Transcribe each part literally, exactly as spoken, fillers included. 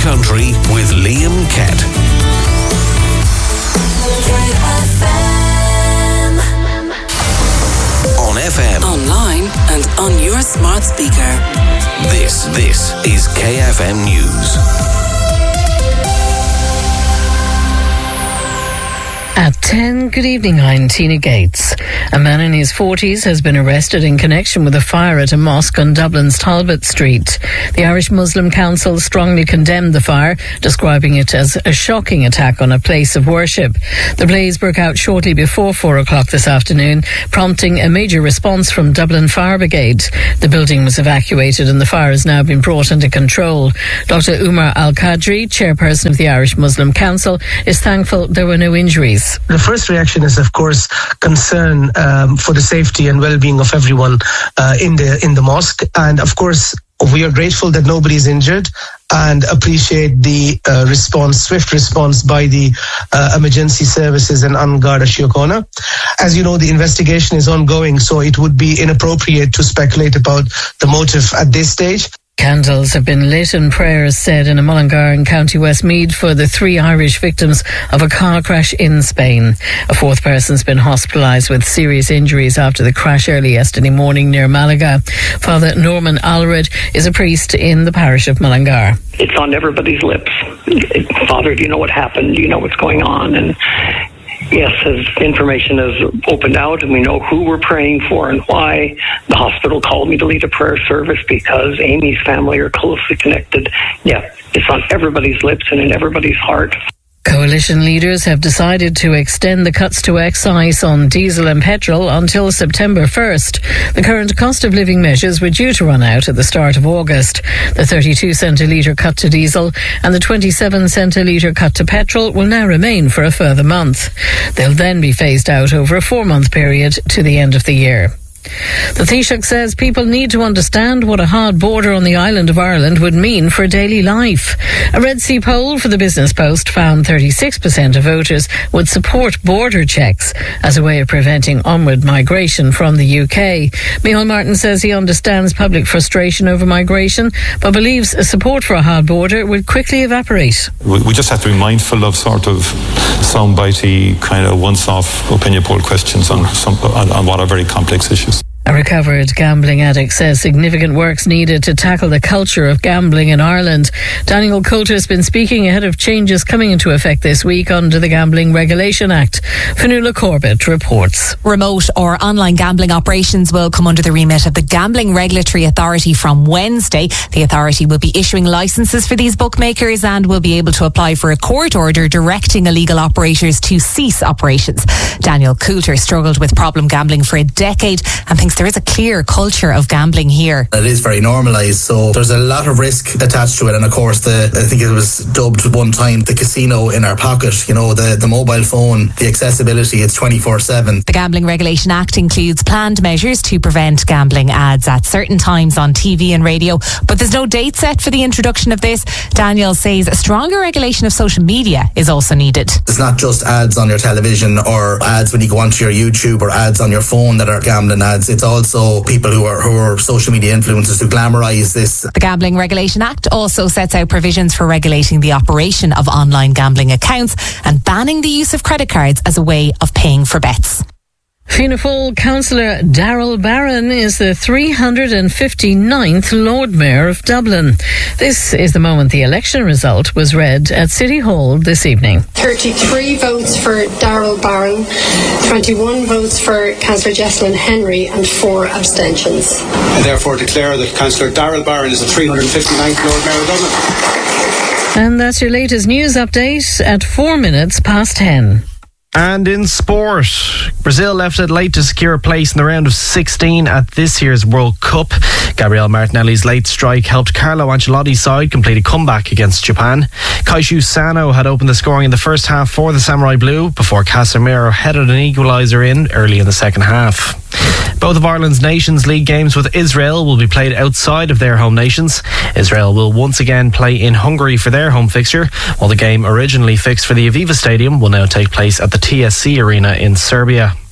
Country with Liam Kett. On F M, online and on your smart speaker. This, this is K F M News. At ten, good evening, I'm Tina Gates. A man in his forties has been arrested in connection with a fire at a mosque on Dublin's Talbot Street. The Irish Muslim Council strongly condemned the fire, describing it as a shocking attack on a place of worship. The blaze broke out shortly before four o'clock this afternoon, prompting a major response from Dublin Fire Brigade. The building was evacuated and the fire has now been brought under control. Doctor Umar Al-Qadri, chairperson of the Irish Muslim Council, is thankful there were no injuries. The first reaction is, of course, concern um, for the safety and well-being of everyone uh, in the in the mosque. And, of course, we are grateful that nobody is injured and appreciate the uh, response, swift response by the uh, emergency services and An Garda Síochána. As you know, the investigation is ongoing, so it would be inappropriate to speculate about the motive at this stage. Candles have been lit and prayers said in a Mullingar in County Westmeath for the three Irish victims of a car crash in Spain. A fourth person's been hospitalised with serious injuries after the crash early yesterday morning near Malaga. Father Norman Allred is a priest in the parish of Mullingar. It's on everybody's lips. Father, do you know what happened? Do you know what's going on? And yes, as information has opened out and we know who we're praying for and why, the hospital called me to lead a prayer service because Amy's family are closely connected. Yeah, it's on everybody's lips and in everybody's heart. Coalition leaders have decided to extend the cuts to excise on diesel and petrol until September first. The current cost of living measures were due to run out at the start of August. The thirty-two cent a litre cut to diesel and the twenty-seven cent a litre cut to petrol will now remain for a further month. They'll then be phased out over a four-month period to the end of the year. The Taoiseach says people need to understand what a hard border on the island of Ireland would mean for daily life. A Red C poll for the Business Post found thirty-six percent of voters would support border checks as a way of preventing onward migration from the U K. Micheál Martin says he understands public frustration over migration, but believes support for a hard border would quickly evaporate. We just have to be mindful of sort of soundbitey, kind of once-off opinion poll questions on, some, on, on what are very complex issues. A recovered gambling addict says significant work's needed to tackle the culture of gambling in Ireland. Daniel Coulter has been speaking ahead of changes coming into effect this week under the Gambling Regulation Act. Fionnuala Corbett reports. Remote or online gambling operations will come under the remit of the Gambling Regulatory Authority from Wednesday. The authority will be issuing licences for these bookmakers and will be able to apply for a court order directing illegal operators to cease operations. Daniel Coulter struggled with problem gambling for a decade and thinks there is a clear culture of gambling here. It is very normalised, so there's a lot of risk attached to it. And of course, the I think it was dubbed one time the casino in our pocket. You know, the, the mobile phone, the accessibility, it's twenty-four seven. The Gambling Regulation Act includes planned measures to prevent gambling ads at certain times on T V and radio, but there's no date set for the introduction of this. Daniel says a stronger regulation of social media is also needed. It's not just ads on your television or ads when you go onto your YouTube or ads on your phone that are gambling ads. It's also people who are who are social media influencers who glamorise this. The Gambling Regulation Act also sets out provisions for regulating the operation of online gambling accounts and banning the use of credit cards as a way of paying for bets. Fianna Fáil councillor Daryl Barron is the three hundred fifty-ninth Lord Mayor of Dublin. This is the moment the election result was read at City Hall this evening. thirty-three votes for Daryl Barron, twenty-one votes for councillor Jessalyn Henry and four abstentions. I therefore declare that councillor Daryl Barron is the three hundred fifty-ninth Lord Mayor of Dublin. And that's your latest news update at four minutes past ten. And in sport, Brazil left it late to secure a place in the round of sixteen at this year's World Cup. Gabriel Martinelli's late strike helped Carlo Ancelotti's side complete a comeback against Japan. Kaishu Sano had opened the scoring in the first half for the Samurai Blue before Casemiro headed an equaliser in early in the second half. Both of Ireland's Nations League games with Israel will be played outside of their home nations. Israel will once again play in Hungary for their home fixture, while the game originally fixed for the Aviva Stadium will now take place at the T S C Arena in Serbia.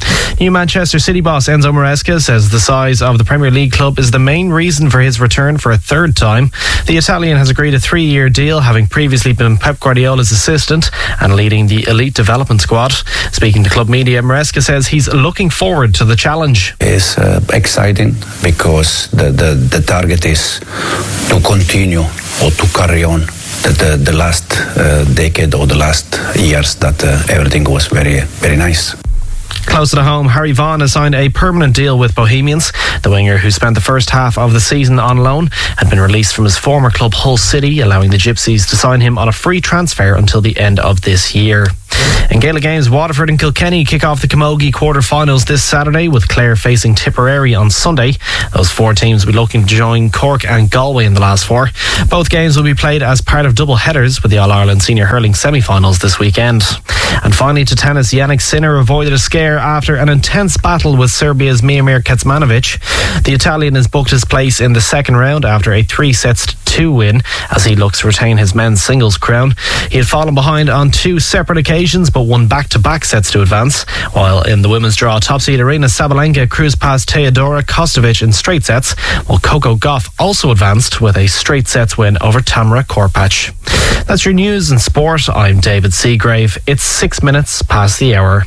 New Manchester City boss Enzo Maresca says the size of the Premier League club is the main reason for his return for a third time. The Italian has agreed a three-year deal, having previously been Pep Guardiola's assistant and leading the elite development squad. Speaking to club media, Maresca says he's looking forward to the challenge. It's uh, exciting because the, the, the target is to continue or to carry on the, the, the last uh, decade or the last years that uh, everything was very, very nice. Close to home, Harry Vaughan has signed a permanent deal with Bohemians. The winger, who spent the first half of the season on loan, had been released from his former club Hull City, allowing the Gypsies to sign him on a free transfer until the end of this year. In Gaelic games, Waterford and Kilkenny kick off the Camogie quarter-finals this Saturday, with Clare facing Tipperary on Sunday. Those four teams will be looking to join Cork and Galway in the last four. Both games will be played as part of double headers, with the All-Ireland Senior Hurling semi-finals this weekend. And finally to tennis, Jannik Sinner avoided a scare after an intense battle with Serbia's Miomir Kecmanovic. The Italian has booked his place in the second round after a three sets to two win, as he looks to retain his men's singles crown. He had fallen behind on two separate occasions, but won back-to-back sets to advance. While in the women's draw, top seed Arina Sabalenka cruised past Teodora Kostovic in straight sets, while Coco Gauff also advanced with a straight sets win over Tamara Korpach. That's your news and sport. I'm David Seagrave. It's six minutes past the hour.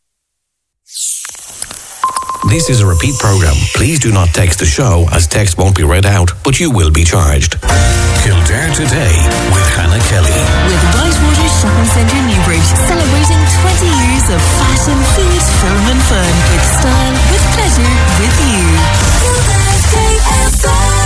This is a repeat program. Please do not text the show, as text won't be read out, but you will be charged. Kildare Today with Hannah Kelly. With Whitewater Shopping Centre Newbridge, celebrating twenty years of fashion, food, film and fun. With style, with pleasure, with you. Kildare's K F M.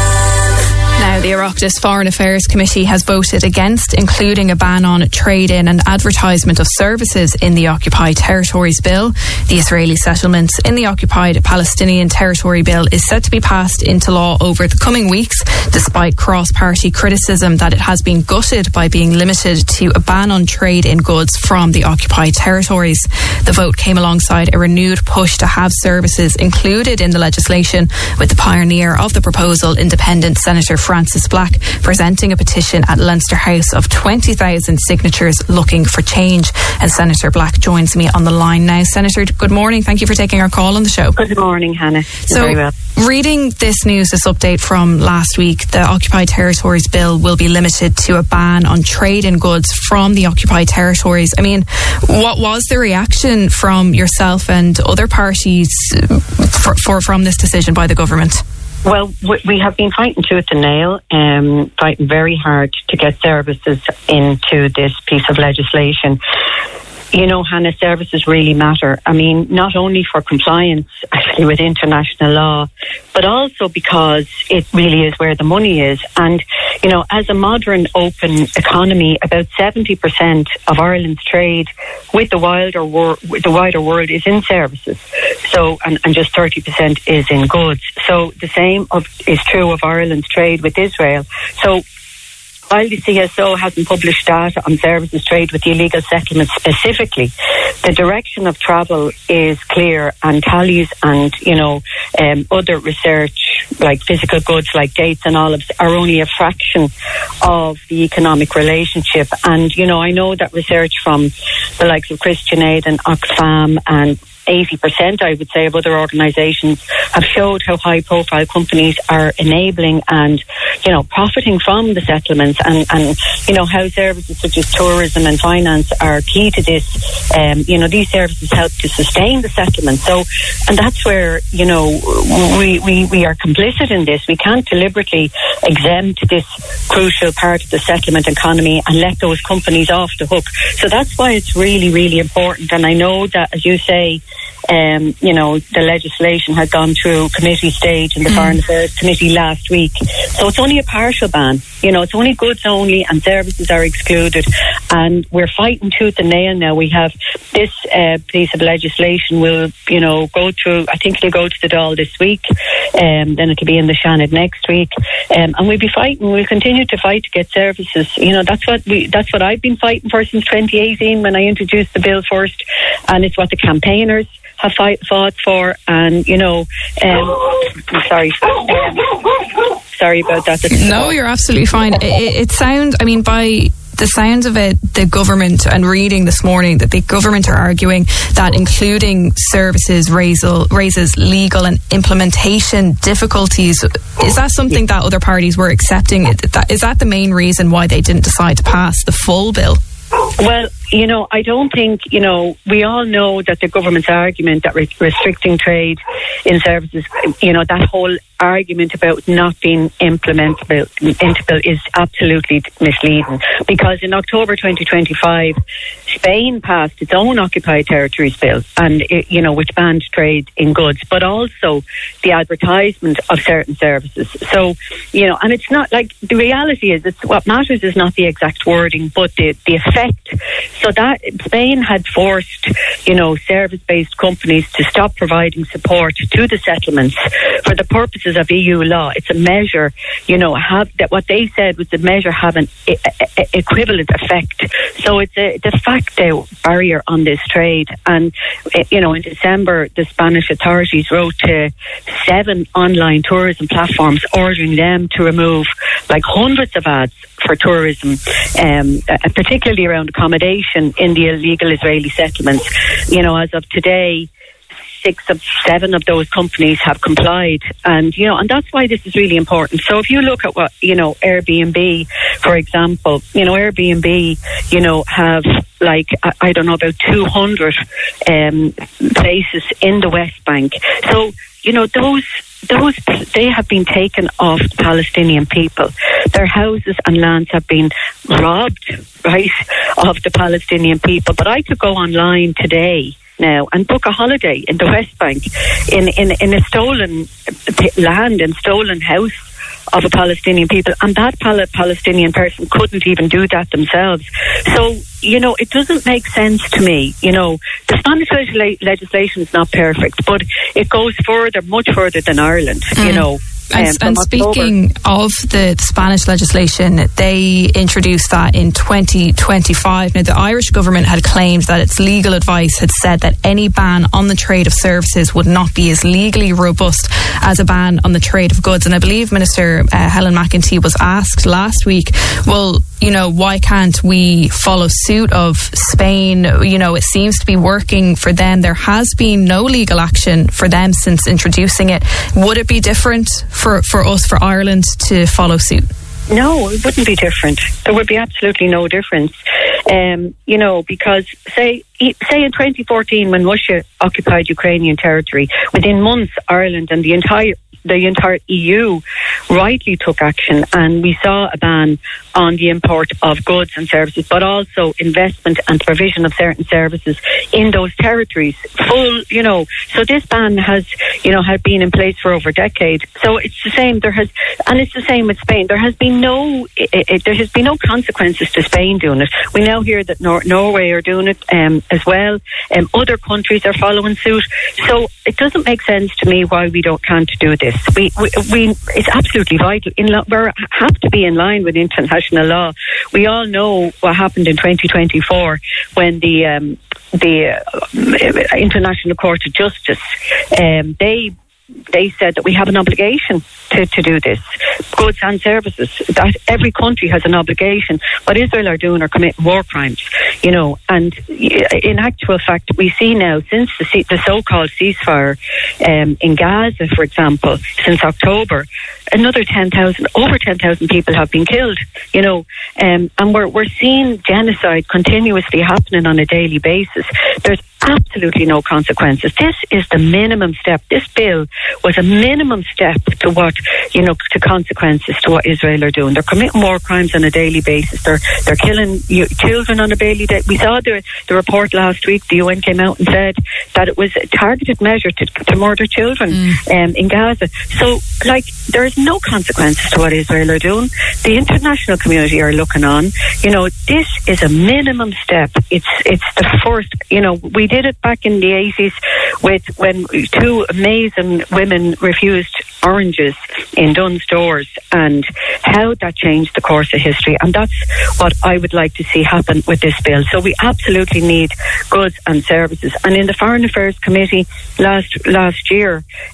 Now, the Oireachtas Foreign Affairs Committee has voted against including a ban on trade-in and advertisement of services in the Occupied Territories Bill. The Israeli settlements in the Occupied Palestinian Territory Bill is set to be passed into law over the coming weeks, despite cross-party criticism that it has been gutted by being limited to a ban on trade in goods from the Occupied Territories. The vote came alongside a renewed push to have services included in the legislation, with the pioneer of the proposal, Independent Senator Francis Black, presenting a petition at Leinster House of twenty thousand signatures looking for change. And Senator Black joins me on the line now. Senator, good morning. Thank you for taking our call on the show. Good morning, Hannah. So, very well. Reading this news, this update from last week, the Occupied Territories Bill will be limited to a ban on trade in goods from the Occupied Territories. I mean, what was the reaction from yourself and other parties for, for from this decision by the government? Well, we have been fighting tooth and nail, um, fighting very hard to get services into this piece of legislation. You know, Hannah, services really matter. I mean, not only for compliance actually with international law, but also because it really is where the money is. And, you know, as a modern open economy, about seventy percent of Ireland's trade with the wider, wor- with the wider world is in services. So, and, and just thirty percent is in goods. So the same of, is true of Ireland's trade with Israel. So, while the C S O hasn't published data on services trade with the illegal settlements specifically, the direction of travel is clear, and tallies and, you know, um, other research like physical goods like dates and olives are only a fraction of the economic relationship. And, you know, I know that research from the likes of Christian Aid and Oxfam and eighty percent, I would say, of other organisations have showed how high-profile companies are enabling and, you know, profiting from the settlements, and, and you know, how services such as tourism and finance are key to this. Um, you know, these services help to sustain the settlement. So, and that's where, you know, we, we, we are complicit in this. We can't deliberately exempt this crucial part of the settlement economy and let those companies off the hook. So that's why it's really, really important. And I know that, as you say, Um, you know, the legislation had gone through committee stage in the mm. Foreign Affairs Committee last week. So it's only a partial ban. You know, it's only goods only, and services are excluded. And we're fighting tooth and nail now. We have this uh, piece of legislation will, you know, go through, I think it'll go to the Dáil this week. Um, then it'll be in the Seanad next week. Um, and we'll be fighting, we'll continue to fight to get services. You know, that's what we, that's what I've been fighting for since twenty eighteen when I introduced the bill first. And it's what the campaigners have fight, fought for, and you know, um, I'm sorry, um, sorry about that. No, you're absolutely fine. It, it sounds, I mean, by the sounds of it, the government, and reading this morning that the government are arguing that including services raises, raises legal and implementation difficulties. Is that something that other parties were accepting? Is that the main reason why they didn't decide to pass the full bill? Well, you know, I don't think, you know, we all know that the government's argument that re- restricting trade in services, you know, that whole argument about not being implementable, implementable is absolutely misleading, because in October twenty twenty-five, Spain passed its own occupied territories bill, and it, you know, which banned trade in goods, but also the advertisement of certain services. So, you know, and it's not like, the reality is, it's what matters is not the exact wording, but the, the effect. So that Spain had forced, you know, service-based companies to stop providing support to the settlements for the purposes of E U law. It's a measure, you know, have that what they said was the measure have an e- e- equivalent effect. So it's a de facto barrier on this trade. And, you know, in December, the Spanish authorities wrote to seven online tourism platforms ordering them to remove like hundreds of ads for tourism, um, particularly around accommodation in the illegal Israeli settlements. You know, as of today, six of seven of those companies have complied, and you know, and that's why this is really important. So if you look at what, you know, Airbnb, for example, you know, Airbnb, you know, have like I, I don't know about two hundred um, places in the West Bank. So you know, those. Those they have been taken off the Palestinian people. Their houses and lands have been robbed, right, of the Palestinian people. But I could go online today now and book a holiday in the West Bank in in, in a stolen land and stolen house of a Palestinian people, and that Pal- Palestinian person couldn't even do that themselves. So, you know, it doesn't make sense to me. You know, the Spanish le- legislation is not perfect, but it goes further, much further than Ireland, mm. you know. And, um, and speaking of the Spanish legislation, they introduced that in twenty twenty-five. Now, the Irish government had claimed that its legal advice had said that any ban on the trade of services would not be as legally robust as a ban on the trade of goods. And I believe Minister uh, Helen McEntee was asked last week, well, you know, why can't we follow suit of Spain? You know, it seems to be working for them. There has been no legal action for them since introducing it. Would it be different for, for us, for Ireland, to follow suit? No, it wouldn't be different. There would be absolutely no difference. Um, you know, because say say in twenty fourteen, when Russia occupied Ukrainian territory, within months Ireland and the entire the entire E U rightly took action, and we saw a ban on the import of goods and services, but also investment and provision of certain services in those territories. Full, you know, so this ban has, you know, had been in place for over a decade. So it's the same. There has, and it's the same with Spain. There has been no, it, it, there has been no consequences to Spain doing it. We now hear that Nor- Norway are doing it um, as well. Um, other countries are following suit. So it doesn't make sense to me why we don't can't do this. We, we, we it's absolutely vital. In lo- we have to be in line with international law. We all know what happened in twenty twenty-four when the um, the uh, International Court of Justice um, they. They said that we have an obligation to, to do this, goods and services, that every country has an obligation. What Israel are doing are committing war crimes, you know, and in actual fact, we see now, since the, the so-called ceasefire um, in Gaza, for example, since October, another ten thousand, over ten thousand people have been killed, you know, um, and we're, we're seeing genocide continuously happening on a daily basis. There's absolutely no consequences. This is the minimum step. This bill was a minimum step to what, you know, to consequences to what Israel are doing. They're committing war crimes on a daily basis. They're they're killing you, children on a daily day. We saw the the report last week. The U N came out and said that it was a targeted measure to, to murder children mm. um, in Gaza. So, like, there's no consequences to what Israel are doing. The international community are looking on. You know, this is a minimum step. It's it's the first. You know, we did it back in the eighties with when two amazing women refused oranges in Dunnes Stores, and how that changed the course of history. And that's what I would like to see happen with this bill. So we absolutely need goods and services. And in the Foreign Affairs Committee last last year, um,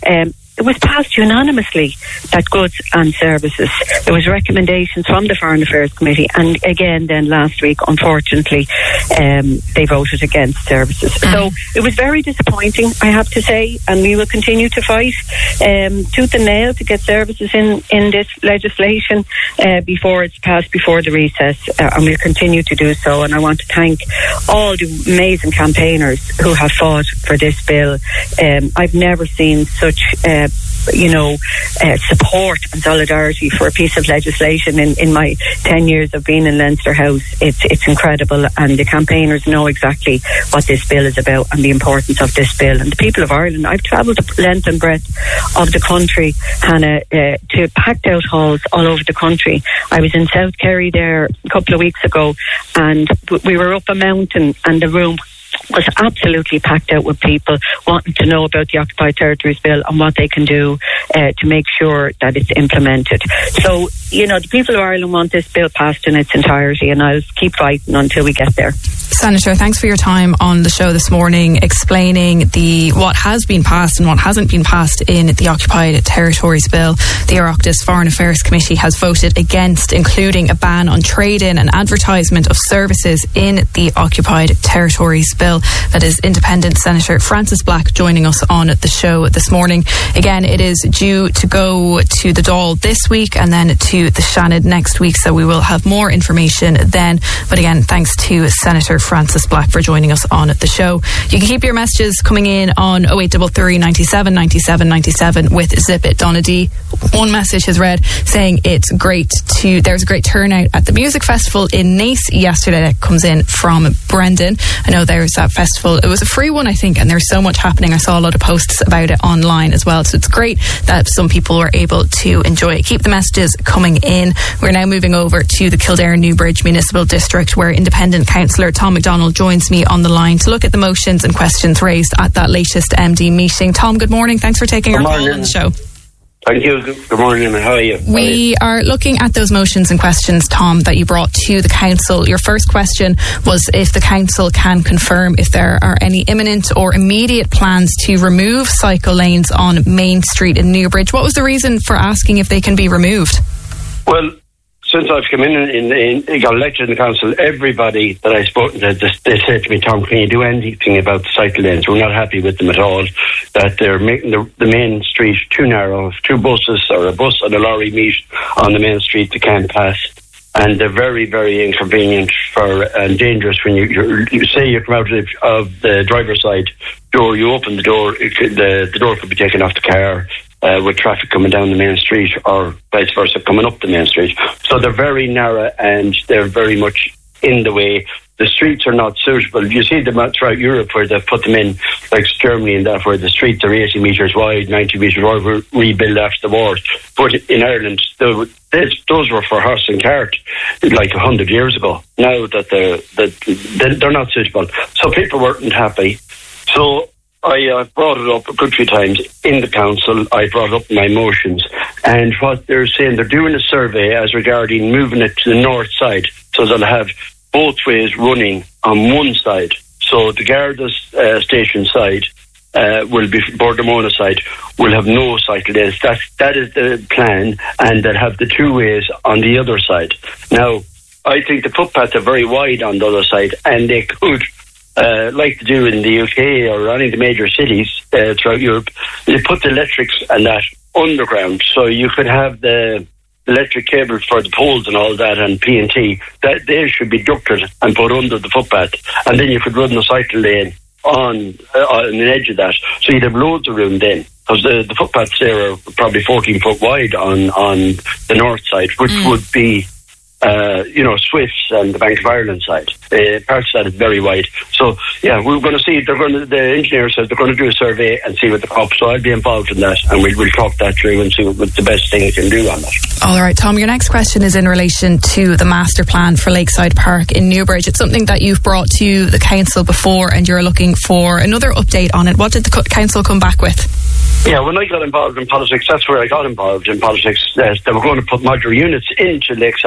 it was passed unanimously that goods and services. There was recommendations from the Foreign Affairs Committee, and again then last week, unfortunately, um, they voted against services. So it was very disappointing, I have to say, and we will continue to fight um, tooth and nail to get services in, in this legislation uh, before it's passed, before the recess, uh, and we'll continue to do so. And I want to thank all the amazing campaigners who have fought for this bill. Um, I've never seen such uh, you know, uh, support and solidarity for a piece of legislation in, in my ten years of being in Leinster House. It's it's incredible, and the campaigners know exactly what this bill is about and the importance of this bill. And the people of Ireland, I've travelled the length and breadth of the country, Hannah, uh, to packed out halls all over the country. I was in South Kerry there a couple of weeks ago, and we were up a mountain, and the room was absolutely packed out with people wanting to know about the Occupied Territories Bill and what they can do uh, to make sure that it's implemented. So, you know, the people of Ireland want this bill passed in its entirety, and I'll keep fighting until we get there. Senator, thanks for your time on the show this morning, explaining the what has been passed and what hasn't been passed in the Occupied Territories Bill. The Oireachtas Foreign Affairs Committee has voted against including a ban on trade-in and advertisement of services in the Occupied Territories Bill. That is Independent Senator Frances Black joining us on the show this morning. Again, it is due to go to the Dáil this week and then to the Seanad next week, so we will have more information then. But again, thanks to Senator Frances Black for joining us on the show. You can keep your messages coming in on oh eight three three, ninety-seven, ninety-seven, ninety-seven with Zip It Donna D. One message has read saying it's great to there's a great turnout at the music festival in Naas yesterday. That comes in from Brendan. I know there's that festival. It was a free one, I think, and there's so much happening. I saw a lot of posts about it online as well, so it's great that some people were able to enjoy it. Keep the messages coming in. We're now moving over to the Kildare Newbridge Municipal District, where Independent Councillor Tom McDonald joins me on the line to look at the motions and questions raised at that latest M D meeting. Tom, good morning. Thanks for taking our call on the show. Thank you. Good morning. How are you? We are looking at those motions and questions, Tom, that you brought to the council. Your first question was if the council can confirm if there are any imminent or immediate plans to remove cycle lanes on Main Street in Newbridge. What was the reason for asking if they can be removed? Well, since I've come in and in, in, got elected in the council, everybody that I've spoken to, they said to me, Tom, can you do anything about the cycle lanes? We're not happy with them at all, that they're making the, the main street too narrow. If two buses or a bus and a lorry meet on the main street, they can't pass. And they're very, very inconvenient for and dangerous when you, you, you say you come out of the, of the driver's side door, you open the door, it could, the, the door could be taken off the car. Uh, with traffic coming down the main street or vice versa coming up the main street. So they're very narrow and they're very much in the way. The streets are not suitable. You see them throughout Europe where they've put them in, like Germany and that, where the streets are eighty metres wide, ninety metres wide, re- rebuilt after the war. But in Ireland, the, this, those were for horse and cart like a hundred years ago. Now that they're, that they're not suitable. So people weren't happy. So I uh, brought it up a good few times in the council. I brought up my motions, and what they're saying, they're doing a survey as regarding moving it to the north side, so they'll have both ways running on one side. So the Garda uh, station side uh, will be Bordemona side will have no cycle lanes. That that is the plan, and they'll have the two ways on the other side. Now, I think the footpaths are very wide on the other side, and they could. Uh, like to do in the U K or any of the major cities uh, throughout Europe, they put the electrics and that underground, so you could have the electric cables for the poles and all that and P and T, that they should be ducted and put under the footpath, and then you could run the cycle lane on, uh, on the edge of that, so you'd have loads of room then, because the, the footpaths there are probably fourteen foot wide on, on the north side, which mm. would be Uh, you know, Swifts and the Bank of Ireland side. Uh, parts of that is very wide. So, yeah, we're going to see, they're going to, the engineer says they're going to do a survey and see what the cops, so I'll be involved in that, and we'll, we'll talk that through and see what, what the best thing we can do on that. All right, Tom, your next question is in relation to the master plan for Lakeside Park in Newbridge. It's something that you've brought to the council before, and you're looking for another update on it. What did the council come back with? Yeah, when I got involved in politics, that's where I got involved in politics. Uh, they were going to put modular units into Lakeside Park,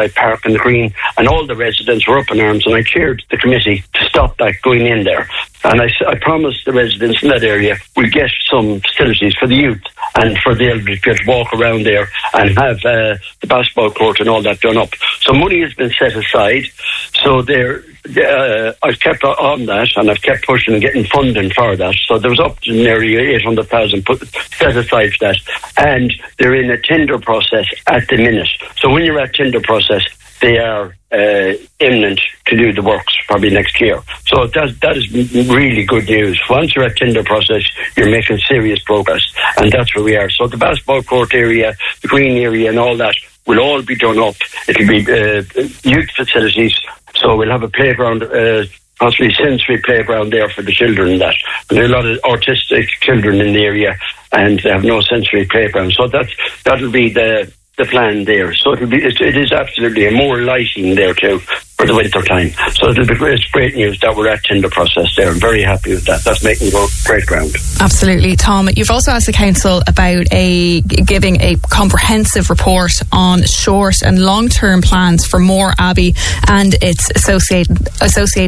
Cork and the Green, and all the residents were up in arms, and I chaired the committee to stop that going in there. And I, I promised the residents in that area we'll get some facilities for the youth and for the elderly to walk around there and have uh, the basketball court and all that done up. So money has been set aside. So there, uh, I've kept on that, and I've kept pushing and getting funding for that. So there was up to nearly eight hundred thousand put set aside for that. And they're in a tender process at the minute. So when you're at tender process, they are uh, imminent to do the works probably next year. So that that is really good news. Once you're at tender process, you're making serious progress, and that's where we are. So the basketball court area, the green area and all that will all be done up. It'll be uh, youth facilities, so we'll have a playground, uh, possibly sensory playground there for the children and that. But there are a lot of autistic children in the area and they have no sensory playground. So that's, that'll be the the plan there. So it'll be, it, it is absolutely, and more lighting there too for the winter time. So it'll be great, it's great news that we're at tender process there. I'm very happy with that. That's making go great ground. Absolutely, Tom. You've also asked the council about a giving a comprehensive report on short and long term plans for Moore Abbey and its associated associated